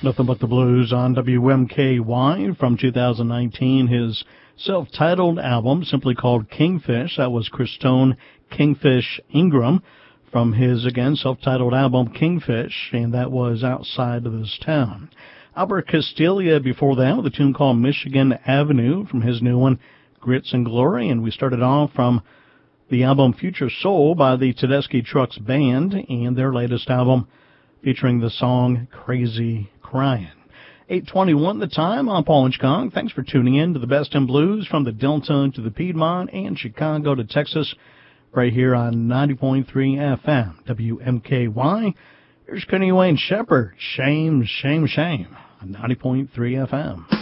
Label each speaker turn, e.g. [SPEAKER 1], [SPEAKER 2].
[SPEAKER 1] Nothing But the Blues on WMKY from 2019, his self-titled album simply called Kingfish. That was Christone Kingfish Ingram from his, again, self-titled album Kingfish, and that was Outside of This Town. Albert Castiglia before that with a tune called Michigan Avenue from his new one, Grits and Glory, and we started off from the album Future Soul by the Tedeschi Trucks Band and their latest album featuring the song Crazy Crying. 8:21 the time. I'm Paul Inchkong. Thanks for tuning in to the Best in Blues from the Delta to the Piedmont and Chicago to Texas, right here on 90.3 FM, WMKY. Here's Kenny Wayne Shepherd, Shame, Shame, Shame, on 90.3 FM.